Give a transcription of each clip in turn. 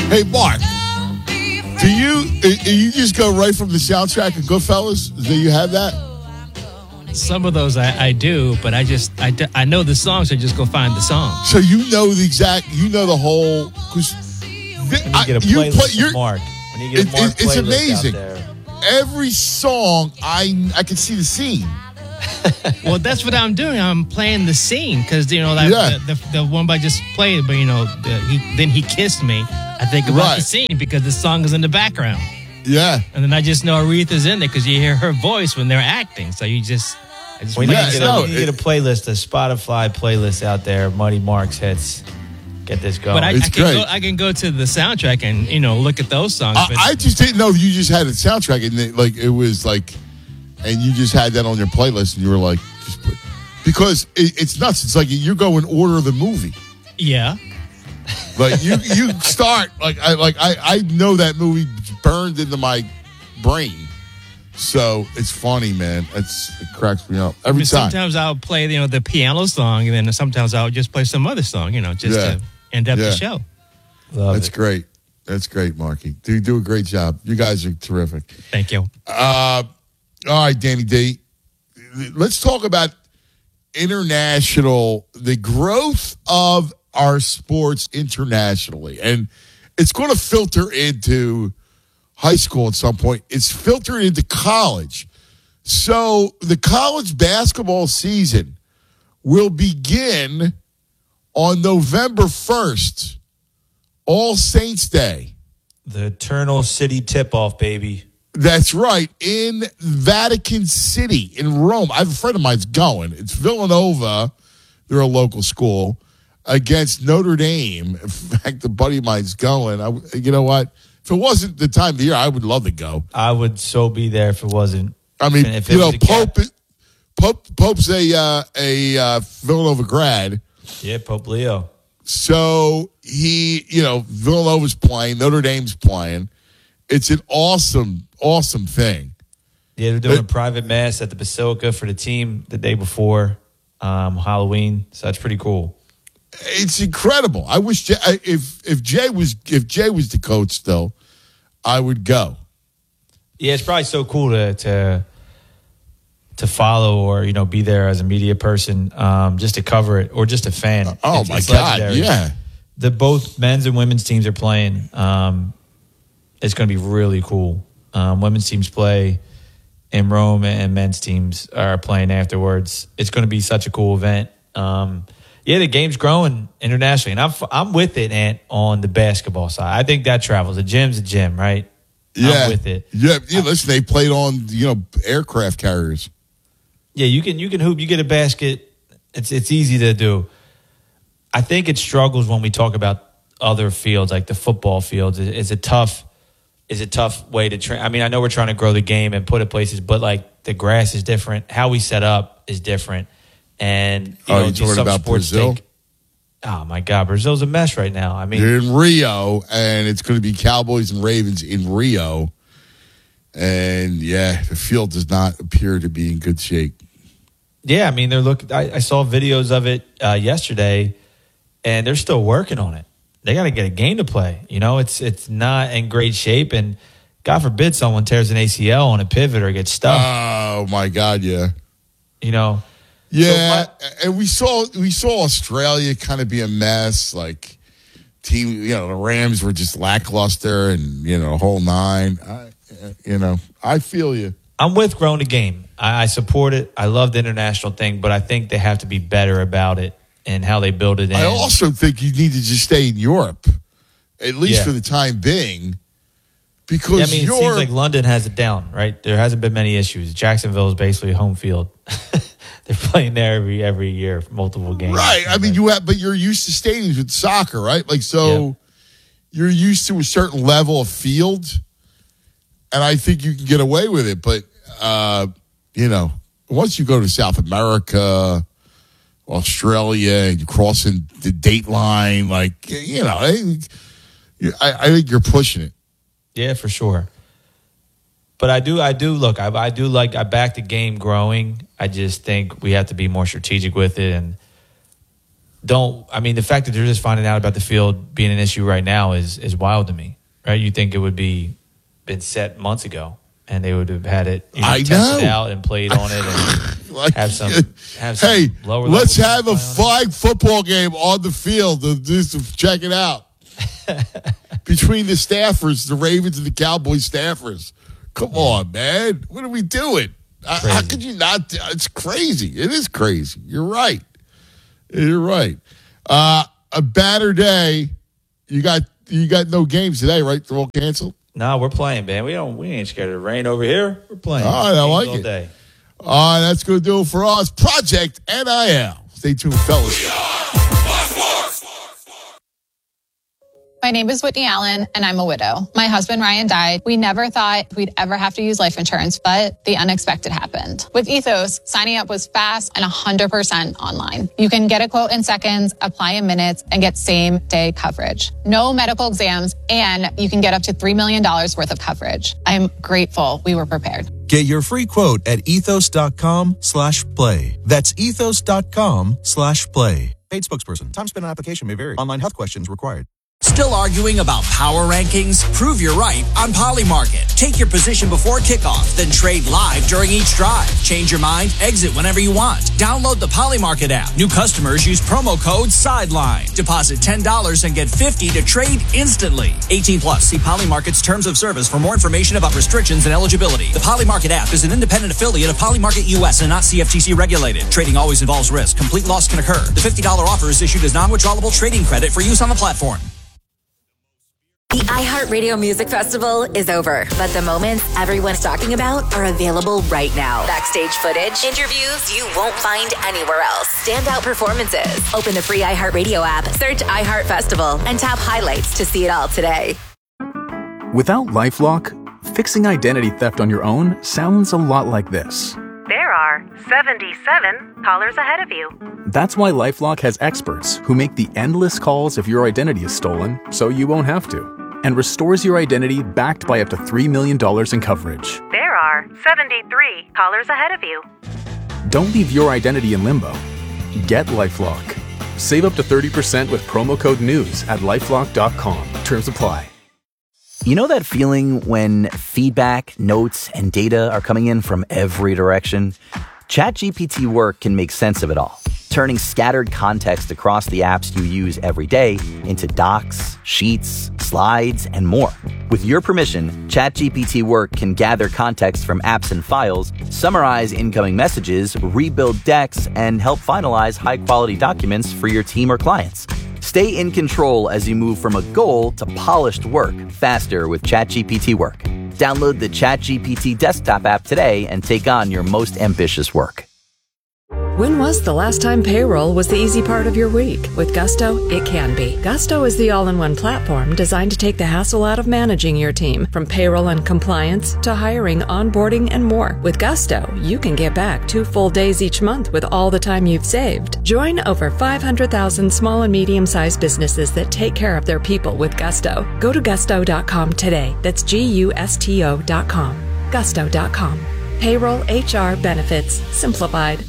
Hey, Mark, do you just go right from the soundtrack of Goodfellas? Do you have that? Some of those I do, but I know the songs, so just go find the song. So you know the whole. When you get a playlist of Mark. When you get a Mark it's playlist amazing. out there. Every song, I can see the scene. Well, that's what I'm doing. I'm playing the scene because the one I just played, but then he kissed me. I think about the scene because the song is in the background. Yeah, and then I just know Aretha's in there because you hear her voice when they're acting. So you just. We need to get a playlist, a Spotify playlist out there. Muddy Mark's hits. Get this going. But I can go to the soundtrack and look at those songs. I just didn't know you just had a soundtrack and it was like, and you just had that on your playlist and you were like, because it's nuts. It's like you go in order of the movie. Yeah. Like you start I know that movie burned into my brain. So it's funny, man. It cracks me up every time. Sometimes I'll play, the piano song, and then sometimes I'll just play some other song, just to end up the show. That's great. That's great, Marky. You do a great job. You guys are terrific. Thank you. All right, Danny D. Let's talk about the growth of our sports internationally, and it's going to filter into high school at some point. It's filtered into college. So the college basketball season will begin on November 1st, All Saints Day. The Eternal City Tip-Off, baby. That's right, in Vatican City in Rome. I have a friend of mine's going. It's Villanova. They're a local school against Notre Dame. In fact, a buddy of mine's going. You know what? If it wasn't the time of the year, I would love to go. I would so be there if it wasn't. I mean, Pope's a Villanova grad. Yeah, Pope Leo. So Villanova's playing, Notre Dame's playing. It's an awesome, awesome thing. Yeah, they're doing a private mass at the Basilica for the team the day before Halloween. So that's pretty cool. It's incredible. I wish if Jay was the coach still, I would go. Yeah, it's probably so cool to follow or be there as a media person, just to cover it or just a fan. My God! Legendary. Yeah, both men's and women's teams are playing. It's going to be really cool. Women's teams play in Rome and men's teams are playing afterwards. It's going to be such a cool event. Yeah, the game's growing internationally, and I'm with it, Ant, on the basketball side. I think that travels. A gym's a gym, right? Yeah, I'm with it. Yeah, listen, they played on aircraft carriers. Yeah, you can hoop. You get a basket. It's easy to do. I think it struggles when we talk about other fields like the football fields. It's a tough way to train. I mean, I know we're trying to grow the game and put it places, but like the grass is different. How we set up is different. And you're talking about Brazil? Oh my God, Brazil's a mess right now. I mean, they're in Rio, and it's going to be Cowboys and Ravens in Rio. And yeah, the field does not appear to be in good shape. Yeah, I mean, I saw videos of it yesterday, and they're still working on it. They got to get a game to play. It's not in great shape, and God forbid someone tears an ACL on a pivot or gets stuck. Oh my God, yeah. Yeah, and we saw Australia kind of be a mess. Like team, the Rams were just lackluster, and the whole nine. I feel you. I'm with growing the game. I support it. I love the international thing, but I think they have to be better about it and how they build it in. I also think you need to just stay in Europe, at least for the time being, because it seems like London has it down, right? There hasn't been many issues. Jacksonville is basically home field. They're playing there every year for multiple games. Right. I mean, but you're used to stadiums with soccer, right? Like, you're used to a certain level of field, and I think you can get away with it. But, once you go to South America, Australia, and you're crossing the date line, I think you're pushing it. Yeah, for sure. But I do look. I back the game growing. I just think we have to be more strategic with it, and the fact that they're just finding out about the field being an issue right now is wild to me, right? You think it would been set months ago and they would have had it tested out and played on it and have some lower let's have a flag football game on the field to just check it out. Between the staffers, the Ravens and the Cowboys staffers. Come on, man. What are we doing? How could you not? It's crazy. It is crazy. You're right. A banner day. You got no games today, right? They're all canceled? No, we're playing, man. We ain't scared of the rain over here. We're playing. All right, I like it. Day. All right, that's going to do it for us. Project NIL. Stay tuned, fellas. My name is Whitney Allen, and I'm a widow. My husband, Ryan, died. We never thought we'd ever have to use life insurance, but the unexpected happened. With Ethos, signing up was fast and 100% online. You can get a quote in seconds, apply in minutes, and get same-day coverage. No medical exams, and you can get up to $3 million worth of coverage. I'm grateful we were prepared. Get your free quote at ethos.com/play. That's ethos.com/play. Paid spokesperson. Time spent on application may vary. Online health questions required. Still arguing about power rankings? Prove you're right on Polymarket. Take your position before kickoff, then trade live during each drive. Change your mind, exit whenever you want. Download the Polymarket app. New customers use promo code SIDELINE. Deposit $10 and get $50 to trade instantly. 18 plus. See Polymarket's terms of service for more information about restrictions and eligibility. The Polymarket app is an independent affiliate of Polymarket US and not CFTC regulated. Trading always involves risk. Complete loss can occur. The $50 offer is issued as non-withdrawable trading credit for use on the platform. The iHeartRadio Music Festival is over, but the moments everyone's talking about are available right now. Backstage footage, interviews you won't find anywhere else, standout performances. Open the free iHeartRadio app, search iHeart Festival, and tap highlights to see it all today. Without LifeLock, fixing identity theft on your own sounds a lot like this. There are 77 callers ahead of you. That's why LifeLock has experts who make the endless calls if your identity is stolen so you won't have to, and restores your identity backed by up to $3 million in coverage. There are 73 callers ahead of you. Don't leave your identity in limbo. Get LifeLock. Save up to 30% with promo code NEWS at LifeLock.com. Terms apply. You know that feeling when feedback, notes, and data are coming in from every direction? ChatGPT Work can make sense of it all, turning scattered context across the apps you use every day into docs, sheets, slides, and more. With your permission, ChatGPT Work can gather context from apps and files, summarize incoming messages, rebuild decks, and help finalize high-quality documents for your team or clients. Stay in control as you move from a goal to polished work faster with ChatGPT Work. Download the ChatGPT desktop app today and take on your most ambitious work. When was the last time payroll was the easy part of your week? With Gusto, it can be. Gusto is the all-in-one platform designed to take the hassle out of managing your team, from payroll and compliance to hiring, onboarding, and more. With Gusto, you can get back 2 full days each month with all the time you've saved. Join over 500,000 small and medium-sized businesses that take care of their people with Gusto. Go to gusto.com today. That's GUSTO.com. Gusto.com. Payroll, HR, benefits, simplified.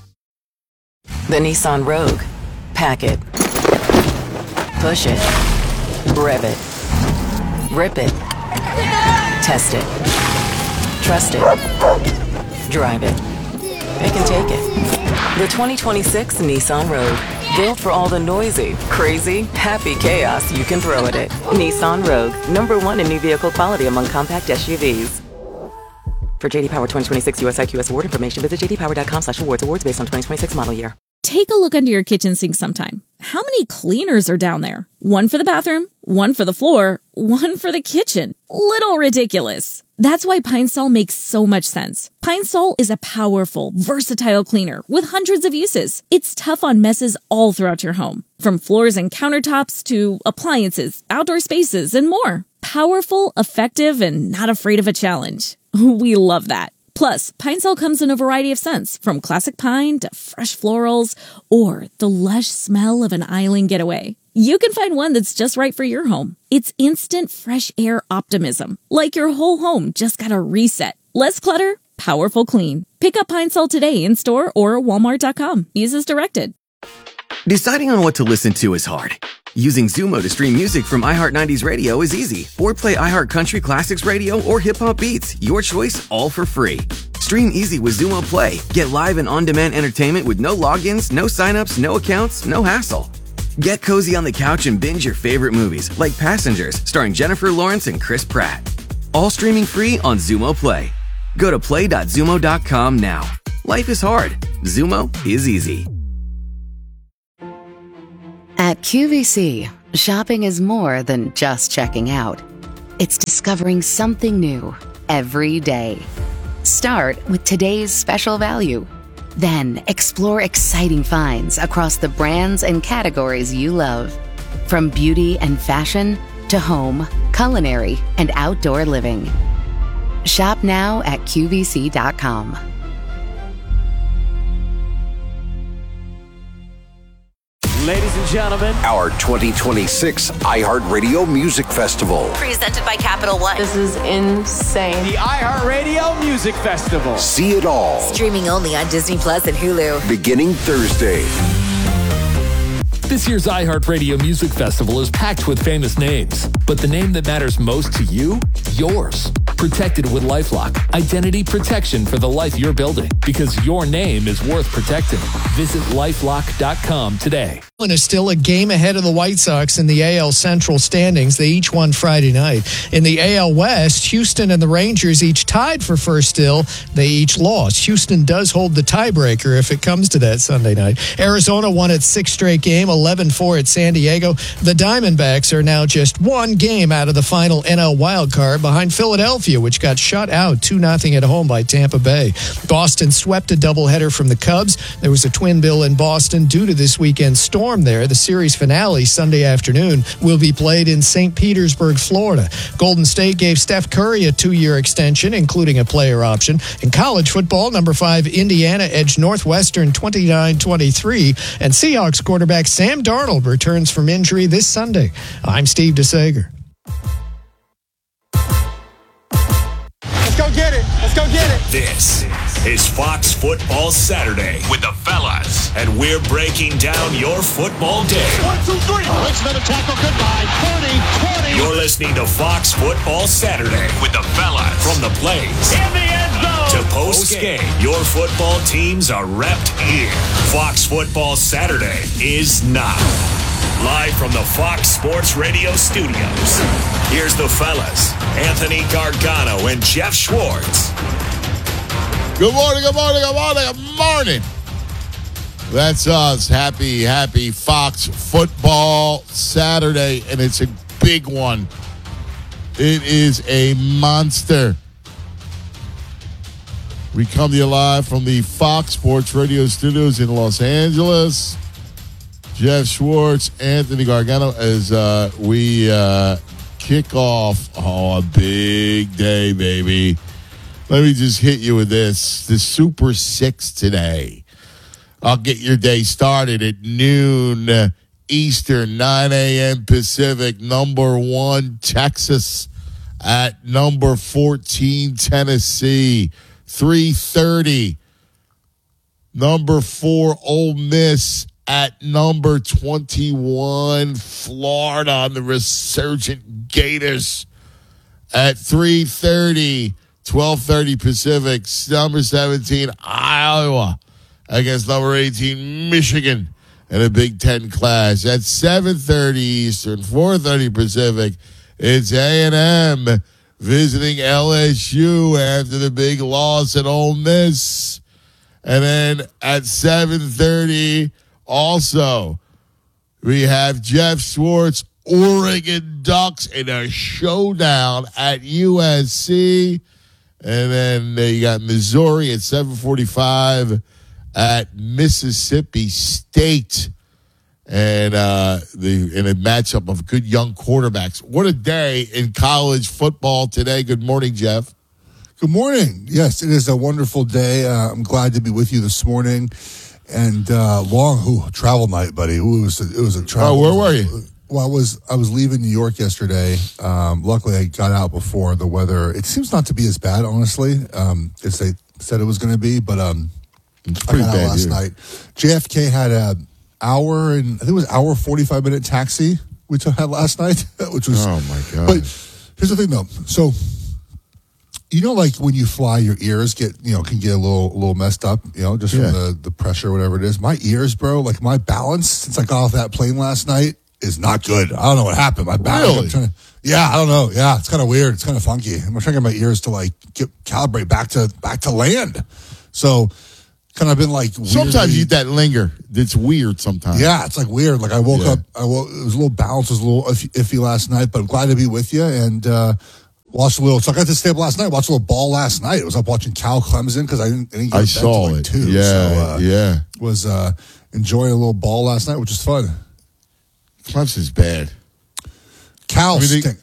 The Nissan Rogue. Pack it. Push it. Rev it. Rip it. Test it. Trust it. Drive it. Pick and take it. The 2026 Nissan Rogue. Built for all the noisy, crazy, happy chaos you can throw at it. Nissan Rogue. #1 in new vehicle quality among compact SUVs. For JD Power 2026 US IQS award information, visit jdpower.com/awards. Awards based on 2026 model year. Take a look under your kitchen sink sometime. How many cleaners are down there? One for the bathroom, one for the floor, one for the kitchen. Little ridiculous. That's why Pine Sol makes so much sense. Pine Sol is a powerful, versatile cleaner with hundreds of uses. It's tough on messes all throughout your home, from floors and countertops to appliances, outdoor spaces, and more. Powerful, effective, and not afraid of a challenge. We love that. Plus, Pine Sol comes in a variety of scents, from classic pine to fresh florals, or the lush smell of an island getaway. You can find one that's just right for your home. It's instant fresh air optimism, like your whole home just got a reset. Less clutter, powerful clean. Pick up Pine Sol today in store or walmart.com. Use as directed. Deciding on what to listen to is hard. Using Zumo to stream music from iHeart 90s Radio is easy. Or play iHeart Country Classics Radio or Hip Hop Beats. Your choice, all for free. Stream easy with Zumo Play. Get live and on-demand entertainment with no logins, no signups, no accounts, no hassle. Get cozy on the couch and binge your favorite movies, like Passengers, starring Jennifer Lawrence and Chris Pratt. All streaming free on Zumo Play. Go to play.zumo.com now. Life is hard. Zumo is easy. At QVC, shopping is more than just checking out. It's discovering something new every day. Start with today's special value. Then explore exciting finds across the brands and categories you love. From beauty and fashion to home, culinary, and outdoor living. Shop now at QVC.com. Ladies and gentlemen, our 2026 iHeartRadio Music Festival. Presented by Capital One. This is insane. The iHeartRadio Music Festival. See it all. Streaming only on Disney Plus and Hulu. Beginning Thursday. This year's iHeartRadio Music Festival is packed with famous names, but the name that matters most to you? Yours. Protected with LifeLock. Identity protection for the life you're building, because your name is worth protecting. Visit LifeLock.com today. Is still a game ahead of the White Sox in the AL Central standings. They each won Friday night. In the AL West, Houston and the Rangers each tied for first still. They each lost. Houston does hold the tiebreaker if it comes to that Sunday night. Arizona won its sixth straight game, 11-4 at San Diego. The Diamondbacks are now just one game out of the final NL wildcard behind Philadelphia, which got shut out 2-0 at home by Tampa Bay. Boston swept a doubleheader from the Cubs. There was a twin bill in Boston due to this weekend's storm there. The series finale Sunday afternoon will be played in St. Petersburg, Florida. Golden State gave Steph Curry a 2-year extension, including a player option. In college football, number 5 Indiana edged Northwestern 29-23, and Seahawks quarterback Sam Darnold returns from injury this Sunday. I'm Steve DeSager. Let's go get it. Let's go get it. This is Fox Football Saturday with the fellas, and we're breaking down your football day. 1, 2, 3. Makes another tackle. Goodbye. 30, 20. You're listening to Fox Football Saturday with the fellas. From the plays in the end zone to post game, your football teams are repped here. Fox Football Saturday is now. Live from the Fox Sports Radio studios, here's the fellas, Anthony Gargano and Jeff Schwartz. Good morning, good morning, good morning, good morning. That's us. Happy Fox Football Saturday, and it's a big one. It is a monster. We come to you live from the Fox Sports Radio studios in Los Angeles. Jeff Schwartz, Anthony Gargano, as we kick off a big day, baby. Let me just hit you with this. The Super 6 today. I'll get your day started at noon Eastern, 9 a.m. Pacific. Number 1, Texas at number 14, Tennessee. 3:30. Number 4, Ole Miss at number 21, Florida on the resurgent Gators at 3:30, 12:30 Pacific. Number 17, Iowa against number 18, Michigan in a Big Ten clash. At 7:30 Eastern, 4:30 Pacific, it's A&M visiting LSU after the big loss at Ole Miss. And then at 7:30, also, we have Jeff Schwartz, Oregon Ducks in a showdown at USC. And then you got Missouri at 7:45 at Mississippi State. And in a matchup of good young quarterbacks. What a day in college football today. Good morning, Jeff. Good morning. Yes, it is a wonderful day. I'm glad to be with you this morning. And long travel night, buddy. It was a travel. Oh, where were you? Well, I was leaving New York yesterday. Luckily, I got out before the weather. It seems not to be as bad, honestly, as they said it was going to be. But it's pretty I got bad out last night. JFK had hour 45-minute taxi we had last night, which was. Oh my God! But here's the thing, though. So, like when you fly, your ears can get a little messed up, just from the pressure, or whatever it is. My ears, bro, like my balance since I got off that plane last night is not good. I don't know what happened. My balance. Really? I don't know. Yeah, it's kind of weird. It's kind of funky. I'm trying to get my ears to calibrate back to land. So. Kind of been like sometimes you get that linger. It's weird sometimes. Yeah, it's like weird. Like I woke up. It was a little balance was a little iffy last night, but I'm glad to be with you and watched a little. So I got to stay up last night. Watched a little ball last night. I was up watching Cal Clemson because I didn't get to bed saw till it. 2. Yeah, so, was enjoying a little ball last night, which is fun. Clemson's bad. Cal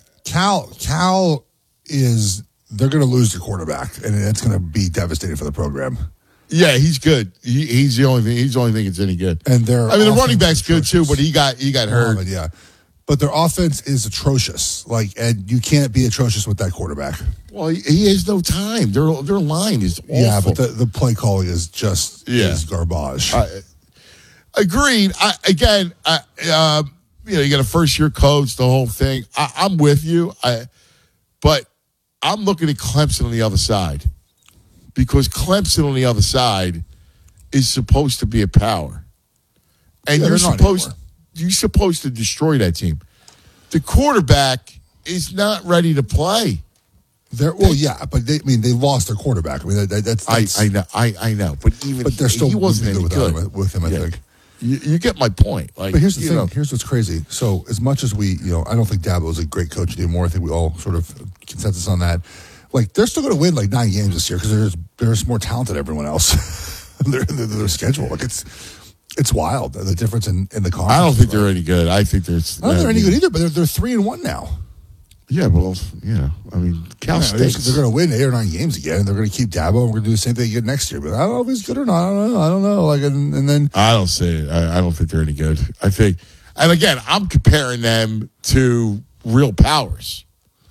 is. They're going to lose their quarterback, and it's going to be devastating for the program. Yeah, he's good. He's the only thing. He's the only thing that's any good. And the running back's good too, but he got hurt. Yeah, but their offense is atrocious. And you can't be atrocious with that quarterback. Well, he has no time. Their line is awful. Yeah, but the play calling is just is garbage. Agreed. You got a first year coach, the whole thing. I'm with you. But I'm looking at Clemson on the other side. Because Clemson on the other side is supposed to be a power. And you're supposed to destroy that team. The quarterback is not ready to play. But they lost their quarterback. I mean, that's I know. But they're still he wasn't any good with him, I think. You get my point. But here's the thing. Here's what's crazy. So as much as I don't think Dabo is a great coach anymore. I think we all sort of consensus on that. They're still going to win 9 games this year because they're just more talented than everyone else. their schedule, it's wild. The difference in the conference. I don't think they're any good. I think I don't think they're any good either. But they're 3-1 now. Yeah, well, Cal State. They're going to win 8 or 9 games again, and they're going to keep Dabo, and we're going to do the same thing again next year. But I don't know if he's good or not. I don't know. And then I don't see it. I don't think they're any good. I think, and again, I'm comparing them to real powers.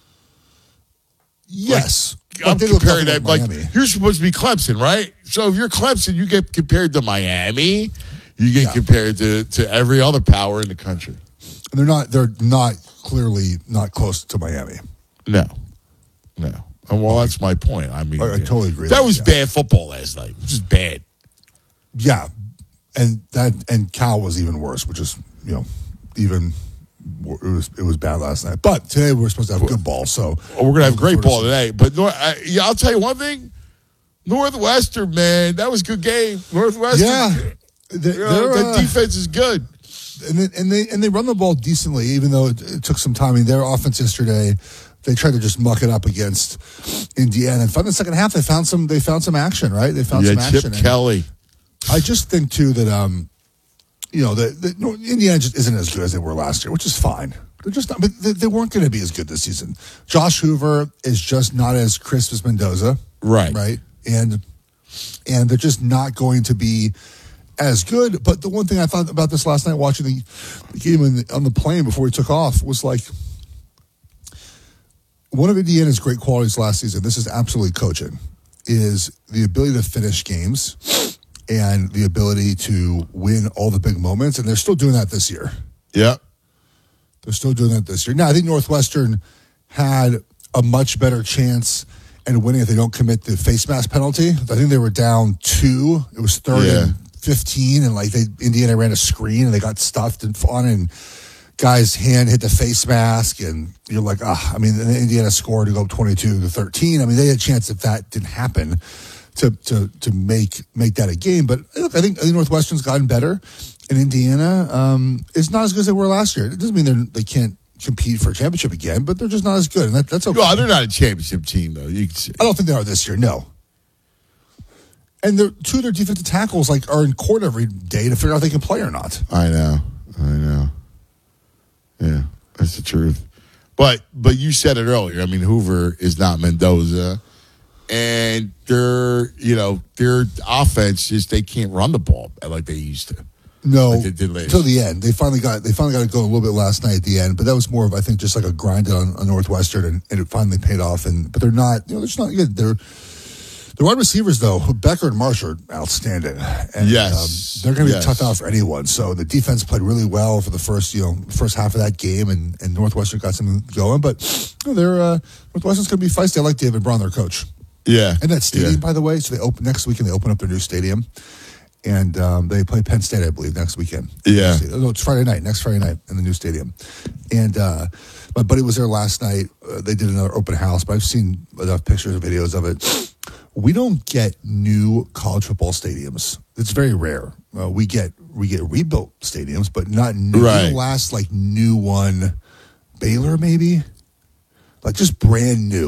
Yes. I'm comparing them. You're supposed to be Clemson, right? So if you're Clemson, you get compared to Miami. You get compared to every other power in the country. And they're not clearly not close to Miami. No. Well, that's my point. I mean, I totally agree. That was bad football last night. Just bad. Yeah. And Cal was even worse, which is, even it was bad last night. But today we're supposed to have good ball, so we're going to have great ball today. But I'll tell you one thing. Northwestern, man, that was a good game. Northwestern, their defense is good, and they run the ball decently, even though it took some time. I mean, their offense yesterday, they tried to just muck it up against Indiana. And in the second half, they found some action, right? They found some action. Chip Kelly. I just think too that Indiana just isn't as good as they were last year, which is fine. They're just not, but they weren't going to be as good this season. Josh Hoover is just not as crisp as Mendoza, right? And they're just not going to be as good. But the one thing I thought about this last night, watching the game on the plane before we took off, was one of Indiana's great qualities last season. This is absolutely coaching, is the ability to finish games and the ability to win all the big moments. And they're still doing that this year. Yeah. They're still doing that this year. Now, I think Northwestern had a much better chance at winning if they don't commit the face mask penalty. I think they were down 2. It was 3rd and 15, and Indiana ran a screen and they got stuffed and fun, and guy's hand hit the face mask, and you're like, Indiana scored to go 22-13. I mean, they had a chance if that didn't happen to make that a game. But look, I think Northwestern's gotten better, and Indiana is not as good as they were last year. It doesn't mean they can't compete for a championship again, but they're just not as good, and that's okay. Well, they're not a championship team, though. You can say. I don't think they are this year, no. And 2 of their defensive tackles are in court every day to figure out if they can play or not. I know. Yeah, that's the truth. But you said it earlier. I mean, Hoover is not Mendoza, and their offense they can't run the ball like they used to. No, until the end. They finally got it going a little bit last night at the end, but that was more of, I think, just like a grind on Northwestern, and it finally paid off. But they're not, they're just not good. Their The wide receivers, though, Becker and Marsh are outstanding. And, they're going to be a tough out for anyone. So the defense played really well for the first half of that game, and Northwestern got something going. But Northwestern's going to be feisty. I like David Braun, their coach. Yeah. And that stadium, by the way. So next weekend they open up their new stadium. And they play Penn State, I believe, next weekend. Yeah. No, it's next Friday night in the new stadium. And my buddy was there last night. They did another open house, but I've seen enough pictures and videos of it. We don't get new college football stadiums. It's very rare. We get rebuilt stadiums, but not new. Right. The last new one, Baylor maybe, just brand new.